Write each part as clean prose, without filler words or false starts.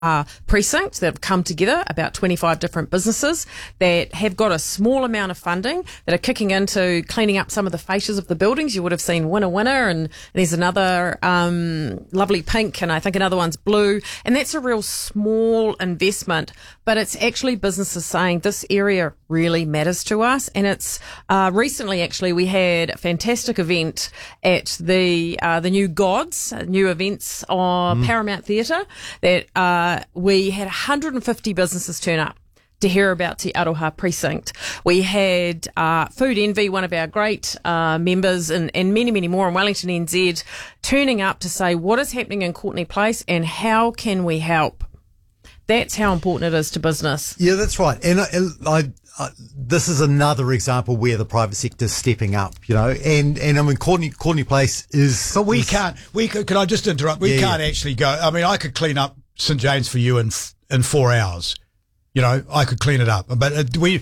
precinct that have come together, about 25 different businesses that have got a small amount of funding that are kicking into cleaning up some of the fascias of the buildings. You would have seen Winner, and there's another lovely pink, and I think another one's blue. And that's a real small investment, but it's actually businesses saying this area really matters to us. And it's recently, actually, we had a fantastic event at the new Gods, new events on Paramount Theatre that we had 150 businesses turn up to hear about Te Aroha precinct. We had Food Envy, one of our great members, and many, many more in Wellington NZ, turning up to say what is happening in Courtenay Place and how can we help. That's how important it is to business. Yeah, that's right. And I this is another example where the private sector is stepping up, and I mean, Courtenay Place is... But can I just interrupt? We can't actually go. I mean, I could clean up St. James for you in 4 hours. I could clean it up, but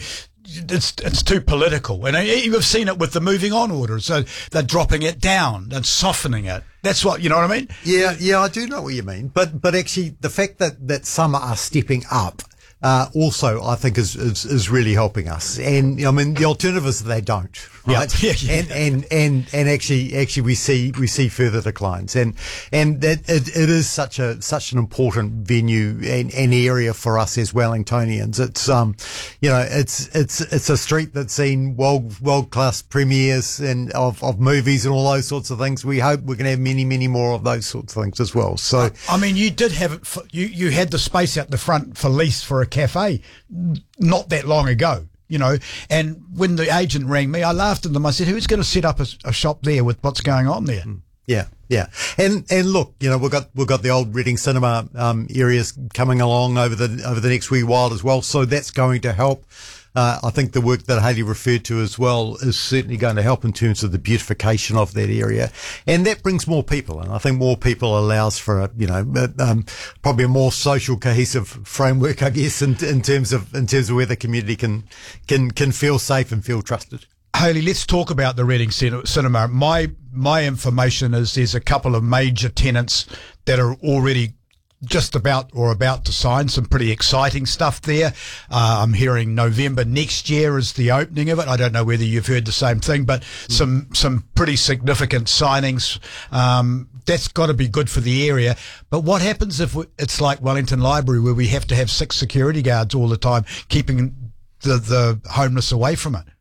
it's too political. And you've seen it with the moving on orders. So they're dropping it down and softening it. That's what, you know what I mean? Yeah, I do know what you mean. But actually the fact that some are stepping up, also I think is really helping us. And I mean, the alternative is that they don't, right? Yeah. And actually we see further declines. And that it is such an important venue and area for us as Wellingtonians. It's a street that's seen world class premieres and of movies and all those sorts of things. We hope we're going to have many more of those sorts of things as well. So I mean, you did have it. You had the space out the front for lease for a cafe not that long ago. And when the agent rang me, I laughed at them. I said, who's going to set up a shop there with what's going on there? Yeah. And look, we've got the old Reading Cinema areas coming along over the next wee while as well. So that's going to help. I think the work that Hayley referred to as well is certainly going to help in terms of the beautification of that area, and that brings more people. And I think more people allows for probably a more social, cohesive framework, I guess, in terms of where the community can feel safe and feel trusted. Hayley, let's talk about the Reading Cinema. My information is there's a couple of major tenants that are already just about to sign some pretty exciting stuff there. I'm hearing November next year is the opening of it. I don't know whether you've heard the same thing, but some pretty significant signings. That's got to be good for the area. But what happens if it's like Wellington Library, where we have to have 6 security guards all the time, keeping the homeless away from it?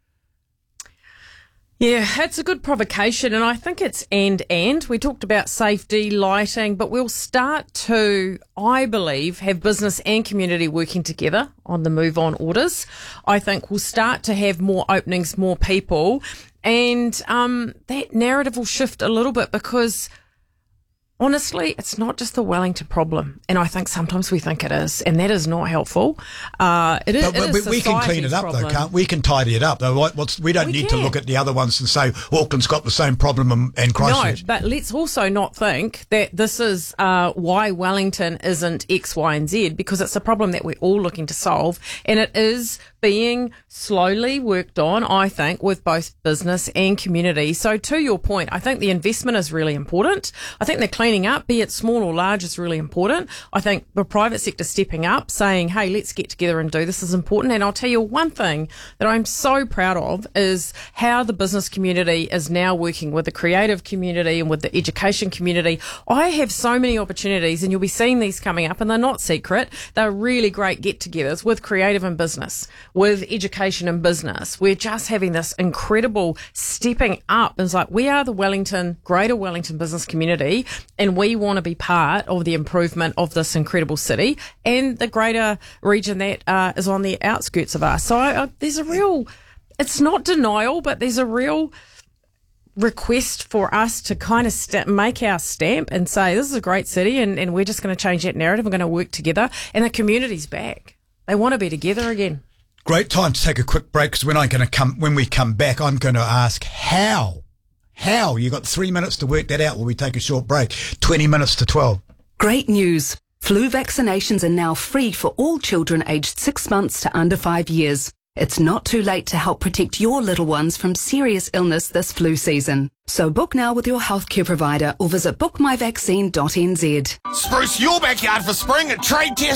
Yeah, it's a good provocation, and I think it's and. We talked about safety, lighting, but we'll start to, I believe, have business and community working together on the move on orders. I think we'll start to have more openings, more people, and that narrative will shift a little bit because honestly, it's not just the Wellington problem, and I think sometimes we think it is, and that is not helpful. It is we can clean it up, problem. though, can't we? We can tidy it up, though. We don't need to look at the other ones and say Auckland's got the same problem and Christchurch. No, but let's also not think that this is why Wellington isn't X, Y, and Z, because it's a problem that we're all looking to solve, and it is being slowly worked on, I think, with both business and community. So to your point, I think the investment is really important. I think the cleaning up, be it small or large, is really important. I think the private sector stepping up, saying, hey, let's get together and do this is important. And I'll tell you one thing that I'm so proud of is how the business community is now working with the creative community and with the education community. I have so many opportunities, and you'll be seeing these coming up, and they're not secret. They're really great get-togethers with creative and business, with education and business. We're just having this incredible stepping up. It's like we are the greater Wellington business community, and we want to be part of the improvement of this incredible city and the greater region that is on the outskirts of us. So there's a real, it's not denial, but there's a real request for us to kind of make our stamp and say, this is a great city, and we're just going to change that narrative. We're going to work together, and the community's back. They want to be together again. Great time to take a quick break, because when we come back, I'm going to ask how. You got 3 minutes to work that out while we take a short break. 20 minutes to 12. Great news. Flu vaccinations are now free for all children aged 6 months to under 5 years. It's not too late to help protect your little ones from serious illness this flu season. So book now with your healthcare provider or visit bookmyvaccine.nz. Spruce your backyard for spring at Trade Test